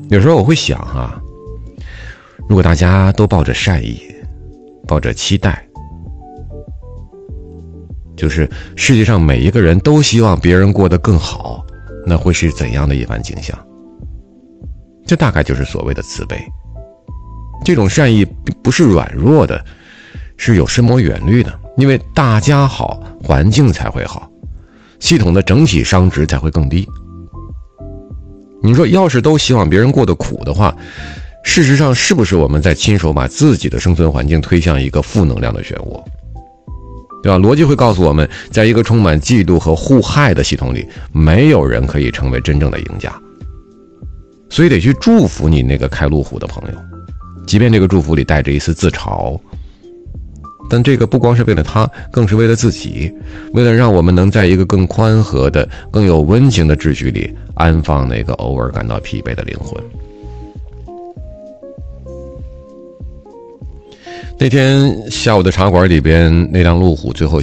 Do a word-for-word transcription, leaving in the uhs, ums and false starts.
有时候我会想啊，如果大家都抱着善意，抱着期待，就是世界上每一个人都希望别人过得更好，那会是怎样的一番景象？这大概就是所谓的慈悲。这种善意不是软弱的，是有深谋远虑的，因为大家好，环境才会好，系统的整体商值才会更低。你说要是都希望别人过得苦的话，事实上是不是我们在亲手把自己的生存环境推向一个负能量的漩涡？对吧？逻辑会告诉我们，在一个充满嫉妒和互害的系统里，没有人可以成为真正的赢家。所以得去祝福你那个开路虎的朋友，即便这个祝福里带着一丝自嘲，但这个不光是为了他，更是为了自己，为了让我们能在一个更宽和的、更有温情的秩序里安放那个偶尔感到疲惫的灵魂。那天下午的茶馆里边，那辆路虎最后